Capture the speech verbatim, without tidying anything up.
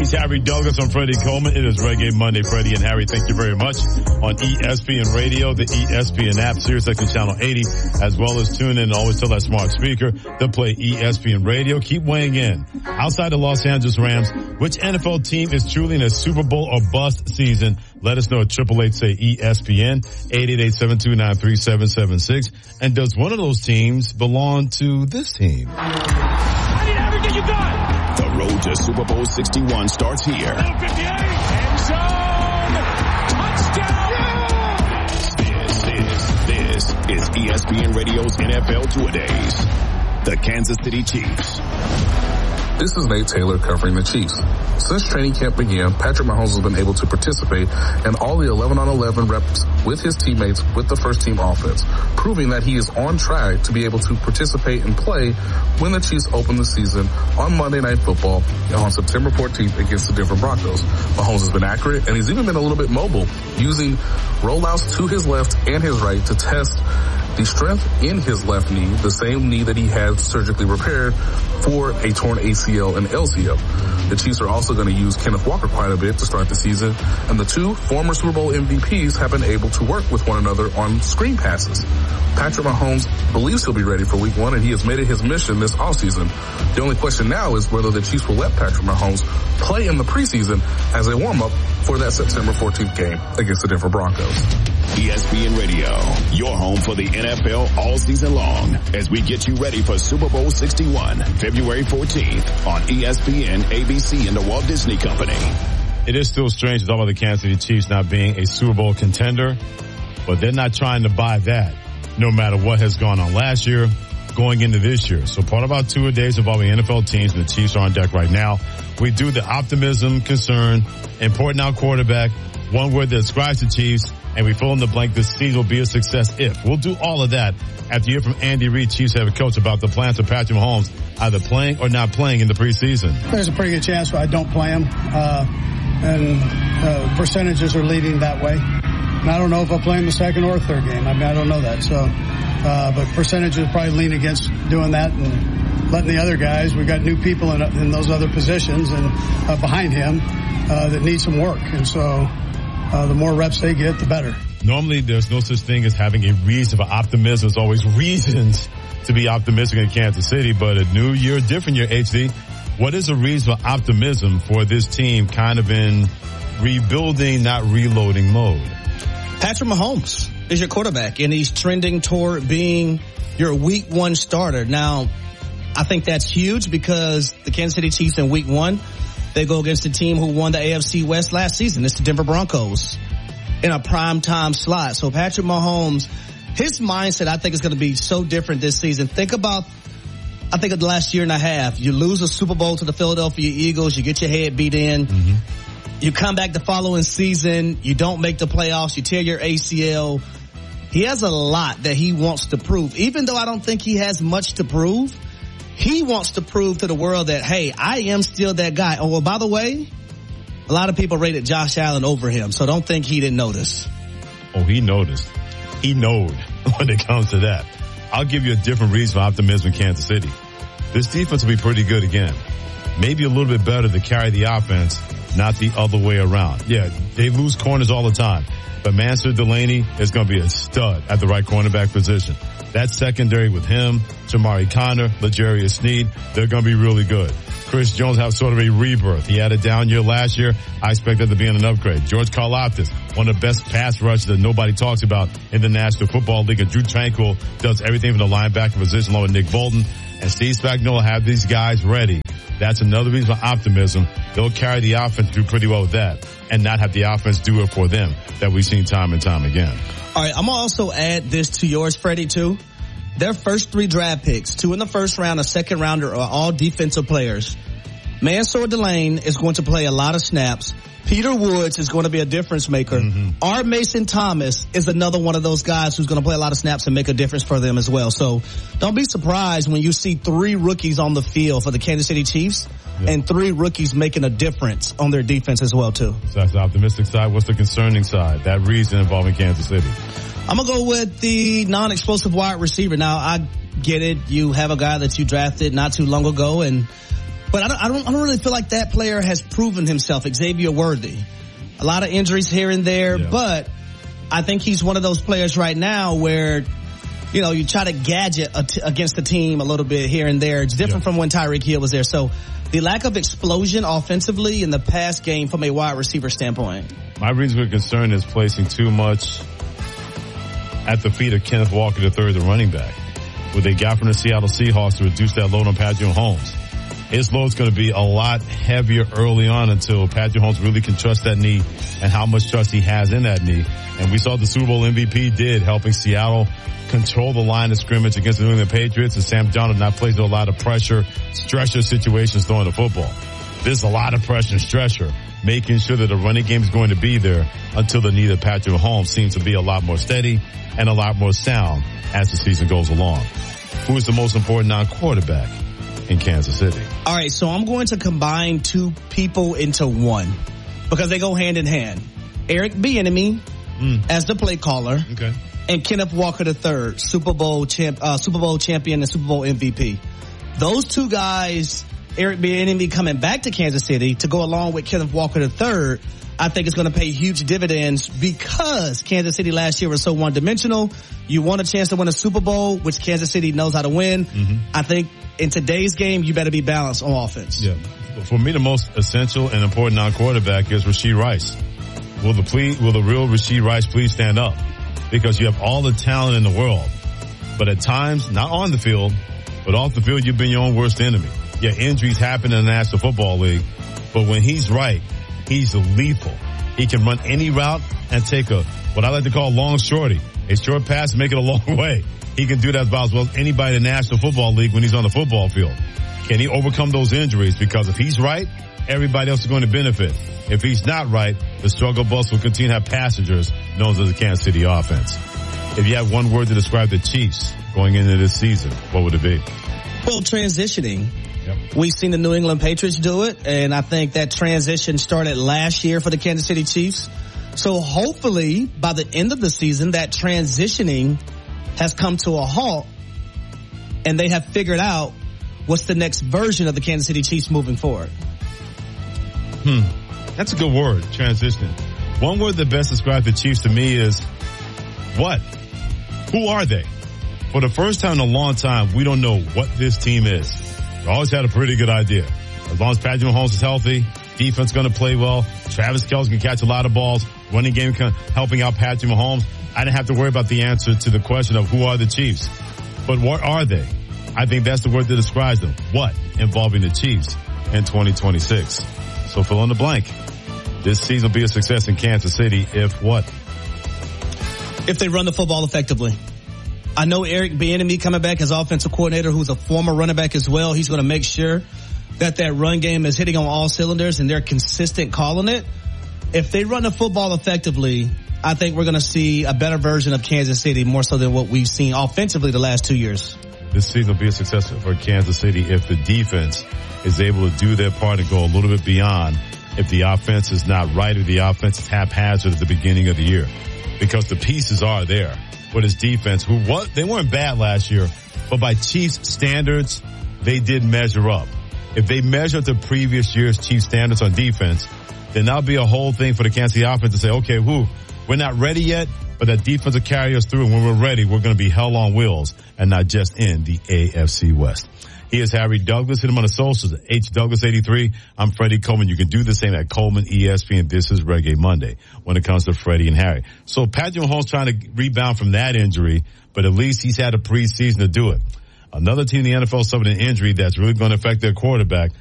He's Harry Douglas. I'm Freddie Coleman. It is Reggae Monday. Freddie and Harry, thank you very much. On E S P N Radio, the E S P N app, SiriusXM Channel eighty, as well as tune in and always tell that smart speaker to play E S P N Radio. Keep weighing in. Outside the Los Angeles Rams, which N F L team is truly in a Super Bowl or bust season? Let us know at triple eight say E S P N, eight eight eight, seven two nine, three seven seven six. And does one of those teams belong to this team? I need everything you got. The road to Super Bowl sixty-one starts here. fifty-eight, end zone, touchdown. This, this, this is E S P N Radio's N F L Two-A-Days. The Kansas City Chiefs. This is Nate Taylor covering the Chiefs. Since training camp began, Patrick Mahomes has been able to participate in all the eleven on eleven reps with his teammates with the first team offense, proving that he is on track to be able to participate and play when the Chiefs open the season on Monday Night Football on September fourteenth against the Denver Broncos. Mahomes has been accurate, and he's even been a little bit mobile, using rollouts to his left and his right to test the strength in his left knee, the same knee that he had surgically repaired for a torn A C L and L C L. The Chiefs are also going to use Kenneth Walker quite a bit to start the season, and the two former Super Bowl M V Ps have been able to work with one another on screen passes. Patrick Mahomes believes he'll be ready for week one, and he has made it his mission this offseason. The only question now is whether the Chiefs will let Patrick Mahomes play in the preseason as a warm-up for that September fourteenth game against the Denver Broncos. E S P N Radio, your home for the N F L all season long, as we get you ready for Super Bowl sixty-one, February fourteenth on E S P N, A B C, and the Walt Disney Company. It is still strange to talk about the Kansas City Chiefs not being a Super Bowl contender, but they're not trying to buy that no matter what has gone on last year going into this year. So part of our two-a-days involving N F L teams, and the Chiefs are on deck right now. We do the optimism, concern, important out quarterback, one word that describes the Chiefs, and we fill in the blank, this season will be a success if. We'll do all of that after you hear from Andy Reid, Chiefs head coach, about the plans of Patrick Mahomes either playing or not playing in the preseason. There's a pretty good chance I don't play him, uh, and uh, percentages are leading that way. And I don't know if I'll play him the second or third game. I mean, I don't know that. So, uh, but percentages probably lean against doing that and letting the other guys. We've got new people in, in those other positions and uh, behind him uh, that need some work. And so uh, the more reps they get, the better. Normally, there's no such thing as having a reason for optimism. There's always reasons to be optimistic in Kansas City, but a new year, a different year, H D. What is a reason for optimism for this team kind of in rebuilding, not reloading mode? Patrick Mahomes is your quarterback, and he's trending toward being your week one starter. Now, I think that's huge because the Kansas City Chiefs in week one, they go against the team who won the A F C West last season. It's the Denver Broncos in a primetime slot. So Patrick Mahomes, his mindset, I think, is going to be so different this season. Think about, I think, of the last year and a half. You lose a Super Bowl to the Philadelphia Eagles. You get your head beat in. Mm-hmm. You come back the following season. You don't make the playoffs. You tear your A C L. He has a lot that he wants to prove. Even though I don't think he has much to prove, he wants to prove to the world that, hey, I am still that guy. Oh, well, by the way, a lot of people rated Josh Allen over him, so don't think he didn't notice. Oh, he noticed. He knowed when it comes to that. I'll give you a different reason for optimism in Kansas City. This defense will be pretty good again. Maybe a little bit better to carry the offense, not the other way around. Yeah, they lose corners all the time, but Mansur Delaney is going to be a stud at the right cornerback position. That secondary with him, Jamari Conner, L'Jarius Sneed, they're going to be really good. Chris Jones has sort of a rebirth. He had a down year last year. I expect that to be an upgrade. George Karlaftis, one of the best pass rushers that nobody talks about in the National Football League. And Drew Tranquill does everything from the linebacker position along with Nick Bolton. And Steve Spagnuolo have these guys ready. That's another reason for optimism. They'll carry the offense, do pretty well with that, and not have the offense do it for them that we've seen time and time again. All right, I'm going to also add this to yours, Freddie, too. Their first three draft picks, two in the first round, a second rounder, are all defensive players. Mansur Delaney is going to play a lot of snaps. Peter Woods is going to be a difference maker. Mm-hmm. R. Mason Thomas is another one of those guys who's going to play a lot of snaps and make a difference for them as well. So don't be surprised when you see three rookies on the field for the Kansas City Chiefs, yep, and three rookies making a difference on their defense as well, too. So that's the optimistic side. What's the concerning side? That reason involving Kansas City. I'm going to go with the non-explosive wide receiver. Now, I get it. You have a guy that you drafted not too long ago, and But I don't, I don't, I don't really feel like that player has proven himself, Xavier Worthy. A lot of injuries here and there, yeah. but I think he's one of those players right now where, you know, you try to gadget a t- against the team a little bit here and there. It's different yeah. from when Tyreek Hill was there. So the lack of explosion offensively in the pass game from a wide receiver standpoint. My reason for concern is placing too much at the feet of Kenneth Walker the third, the running back. What they got from the Seattle Seahawks to reduce that load on Patrick Mahomes. His load's going to be a lot heavier early on until Patrick Mahomes really can trust that knee and how much trust he has in that knee. And we saw the Super Bowl M V P did, helping Seattle control the line of scrimmage against the New England Patriots, and Sam Darnold not placed a lot of pressure, stretcher situations throwing the football. There's a lot of pressure and stretcher, making sure that the running game is going to be there until the knee of Patrick Mahomes seems to be a lot more steady and a lot more sound as the season goes along. Who is the most important non-quarterback in Kansas City? All right, so I'm going to combine two people into one because they go hand in hand. Eric Bieniemy mm. as the play caller. Okay. And Kenneth Walker the third, Super Bowl champ, uh, Super Bowl champion and Super Bowl M V P. Those two guys, Eric Bieniemy coming back to Kansas City to go along with Kenneth Walker the third, I think it's going to pay huge dividends because Kansas City last year was so one-dimensional. You want a chance to win a Super Bowl, which Kansas City knows how to win. Mm-hmm. I think in today's game, you better be balanced on offense. Yeah. For me, the most essential and important non-quarterback is Rashee Rice. Will the plea, will the real Rashee Rice please stand up? Because you have all the talent in the world. But at times, not on the field, but off the field, you've been your own worst enemy. Yeah, injuries happen in the National Football League. But when he's right, he's lethal. He can run any route and take a, what I like to call a long shorty. A short pass and make it a long way. He can do that about as well as anybody in the National Football League when he's on the football field. Can he overcome those injuries? Because if he's right, everybody else is going to benefit. If he's not right, the struggle bus will continue to have passengers known as the Kansas City offense. If you had one word to describe the Chiefs going into this season, what would it be? Well, transitioning. Yep. We've seen the New England Patriots do it, and I think that transition started last year for the Kansas City Chiefs. So hopefully, by the end of the season, that transitioning has come to a halt, and they have figured out what's the next version of the Kansas City Chiefs moving forward. Hmm. That's a good word, transitioning. One word that best describes the Chiefs to me is what? Who are they? For the first time in a long time, we don't know what this team is. We always had a pretty good idea. As long as Patrick Mahomes is healthy, defense going to play well, Travis Kelce can catch a lot of balls, running game helping out Patrick Mahomes. I didn't have to worry about the answer to the question of who are the Chiefs. But what are they? I think that's the word that describes them. What involving the Chiefs in twenty twenty-six? So fill in the blank. This season will be a success in Kansas City if what? If they run the football effectively. I know Eric Bieniemy coming back as offensive coordinator, who's a former running back as well. He's going to make sure that that run game is hitting on all cylinders and they're consistent calling it. If they run the football effectively, I think we're going to see a better version of Kansas City more so than what we've seen offensively the last two years. This season will be a success for Kansas City if the defense is able to do their part and go a little bit beyond if the offense is not right or the offense is haphazard at the beginning of the year. Because the pieces are there. But his defense, who what they weren't bad last year, but by Chiefs standards, they did measure up. If they measure up to previous year's Chiefs standards on defense, then that'll be a whole thing for the Kansas City offense to say, okay, whoo, we're not ready yet, but that defense will carry us through. And when we're ready, we're going to be hell on wheels and not just in the A F C West. He is Harry Douglas. Hit him on the socials at H Douglas eighty-three. I'm Freddie Coleman. You can do the same at Coleman E S P N. This is Reggae Monday when it comes to Freddie and Harry. So Patrick Mahomes trying to rebound from that injury, but at least he's had a preseason to do it. Another team in the N F L suffered an injury that's really going to affect their quarterback.